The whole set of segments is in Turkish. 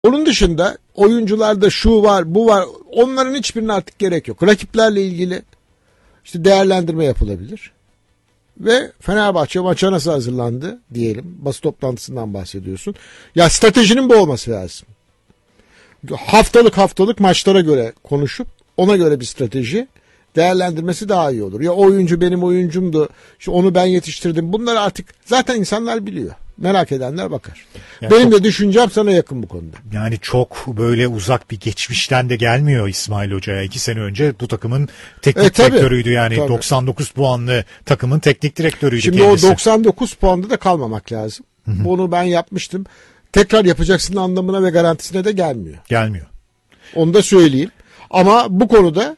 Onun dışında oyuncularda şu var, bu var. Onların hiçbirine artık gerek yok. Rakiplerle ilgili işte değerlendirme yapılabilir. Ve Fenerbahçe maça nasıl hazırlandı diyelim. Basın toplantısından bahsediyorsun. Ya stratejinin bu olması lazım. Haftalık maçlara göre konuşup ona göre bir strateji değerlendirmesi daha iyi olur. Ya oyuncu benim oyuncumdu. İşte onu ben yetiştirdim. Bunları artık zaten insanlar biliyor. Merak edenler bakar. Yani benim de düşüncem sana yakın bu konuda. Yani çok böyle uzak bir geçmişten de gelmiyor İsmail Hoca'ya. 2 sene önce bu takımın teknik direktörüydü. Yani tabii. 99 puanlı takımın teknik direktörüydü Şimdi kendisi. o 99 puanda da kalmamak lazım. Hı-hı. Bunu ben yapmıştım. Tekrar yapacaksın anlamına ve garantisine de gelmiyor. Gelmiyor. Onu da söyleyeyim. Ama bu konuda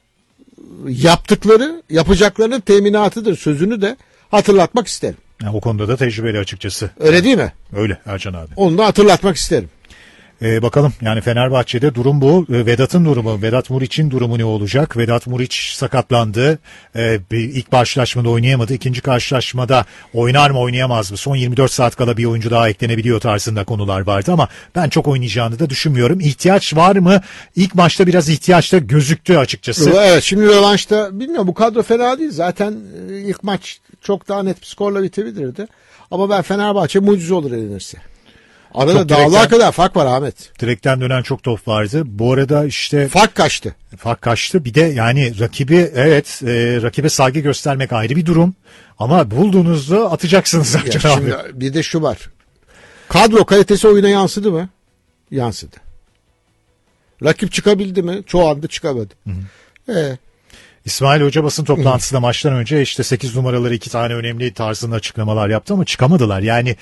yapacaklarının teminatıdır sözünü de hatırlatmak isterim. Yani o konuda da tecrübeli açıkçası. Öyle değil mi? Öyle Ercan abi. Onu da hatırlatmak isterim. Bakalım yani Fenerbahçe'de durum bu. Vedat'ın durumu, Vedat Muriç'in durumu ne olacak? Vedat Muriç sakatlandı. İlk karşılaşmada oynayamadı. İkinci karşılaşmada oynar mı oynayamaz mı? Son 24 saat kala bir oyuncu daha eklenebiliyor tarzında konular vardı ama ben çok oynayacağını da düşünmüyorum. İhtiyaç var mı? İlk maçta biraz ihtiyaç da gözüktü açıkçası. Evet, şimdi rövanşta bilmiyorum, bu kadro fena değil. Zaten ilk maç çok daha net bir skorla bitebilirdi. Ama ben Fenerbahçe mucize olur elenirse. Arada dağlar kadar fark var Ahmet. Direkten dönen çok top vardı. Bu arada işte... Fark kaçtı. Bir de yani rakibe saygı göstermek ayrı bir durum. Ama bulduğunuzda atacaksınız. Şimdi bir de şu var. Kadro kalitesi oyuna yansıdı mı? Yansıdı. Rakip çıkabildi mi? Çoğu anda çıkamadı. İsmail Hoca basın toplantısında maçtan önce işte 8 numaraları 2 tane önemli tarzında açıklamalar yaptı ama çıkamadılar. Yani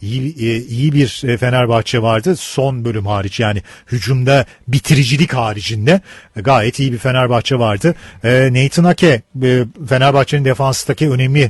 iyi bir Fenerbahçe vardı son bölüm hariç, yani hücumda bitiricilik haricinde gayet iyi bir Fenerbahçe vardı. Nathan Ake Fenerbahçe'nin defanstaki önemli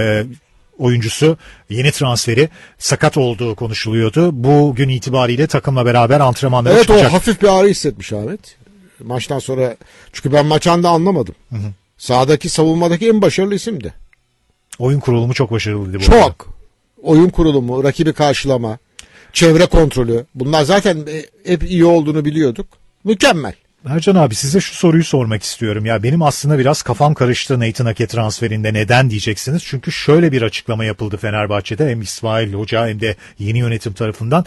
oyuncusu, yeni transferi, sakat olduğu konuşuluyordu. Bugün itibariyle takımla beraber antrenmanlara çıkacak. Evet, o hafif bir ağrı hissetmiş Ahmet. Maçtan sonra, çünkü ben maç anda anlamadım. Hı. Sahadaki, savunmadaki en başarılı isimdi. Oyun kurulumu çok başarılıydı. Çok. Oyun kurulumu, rakibi karşılama, çevre kontrolü. Bunlar zaten hep iyi olduğunu biliyorduk. Mükemmel. Ercan abi, size şu soruyu sormak istiyorum. Ya benim aslında biraz kafam karıştı Nathan Ake transferinde. Neden diyeceksiniz? Çünkü şöyle bir açıklama yapıldı Fenerbahçe'de, hem İsmail Hoca hem de yeni yönetim tarafından.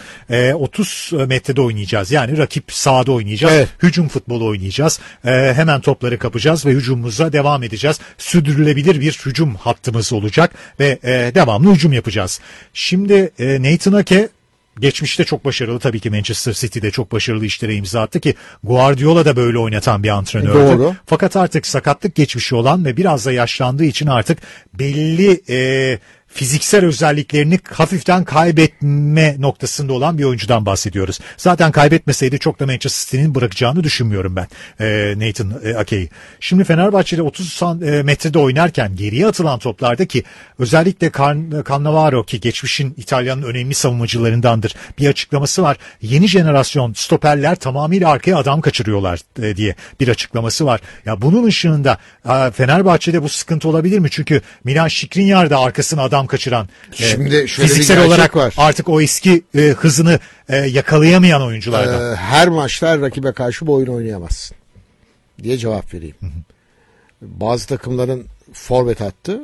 30 metrede oynayacağız. Yani rakip sahada oynayacağız. Evet. Hücum futbolu oynayacağız. Hemen topları kapacağız ve hücumumuza devam edeceğiz. Sürdürülebilir bir hücum hattımız olacak ve devamlı hücum yapacağız. Şimdi Nathan Ake geçmişte çok başarılı, tabii ki Manchester City'de çok başarılı işlere imza attı ki Guardiola da böyle oynatan bir antrenördü. Doğru. Fakat artık sakatlık geçmişi olan ve biraz da yaşlandığı için artık belli fiziksel özelliklerini hafiften kaybetme noktasında olan bir oyuncudan bahsediyoruz. Zaten kaybetmeseydi çok da Manchester City'nin bırakacağını düşünmüyorum ben Nathan Ake'yi. Şimdi Fenerbahçe'de 30 metrede oynarken geriye atılan toplarda, ki özellikle Cannavaro, ki geçmişin İtalya'nın önemli savunmacılarındandır, bir açıklaması var. Yeni jenerasyon stoperler tamamıyla arkaya adam kaçırıyorlar diye bir açıklaması var. Ya bunun ışığında Fenerbahçe'de bu sıkıntı olabilir mi? Çünkü Milan Skriniar da arkasına adam kaçıran, şimdi fiziksel olarak var, artık o eski hızını yakalayamayan oyunculardan. Her maçta rakibe karşı bu oyunu oynayamazsın diye cevap vereyim. Hı hı. Bazı takımların forvet hattı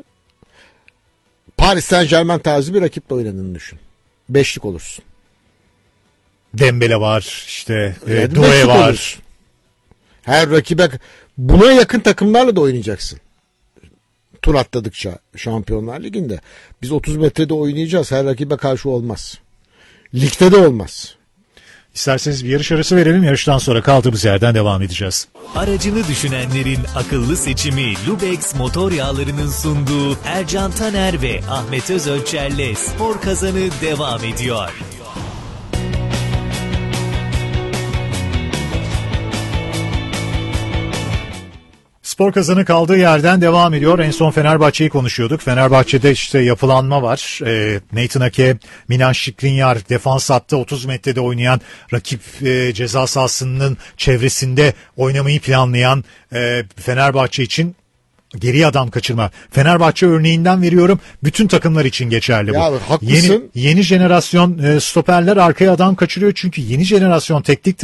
Paris Saint-Germain tarzı bir rakiple oynadığını düşün. Beşlik olursun. Dembele var, işte Doué var. Olursun. Her rakibe, buna yakın takımlarla da oynayacaksın. Tur atladıkça Şampiyonlar Ligi'nde. Biz 30 metrede oynayacağız. Her rakibe karşı olmaz. Ligde de olmaz. İsterseniz bir yarış arası verelim. Yarıştan sonra kaldığımız yerden devam edeceğiz. Aracını düşünenlerin akıllı seçimi Lubex Motor Yağları'nın sunduğu Ercan Taner ve Ahmet Özölçer'le Spor Kazanı devam ediyor. Spor Kazanı kaldığı yerden devam ediyor. En son Fenerbahçe'yi konuşuyorduk. Fenerbahçe'de işte yapılanma var. Nathan Ake, Milan Skriniar defans hattı, 30 metrede oynayan, rakip ceza sahasının çevresinde oynamayı planlayan Fenerbahçe için geriye adam kaçırma. Fenerbahçe örneğinden veriyorum. Bütün takımlar için geçerli bu. Ya haklısın. Yeni jenerasyon stoperler arkaya adam kaçırıyor çünkü yeni jenerasyon teknik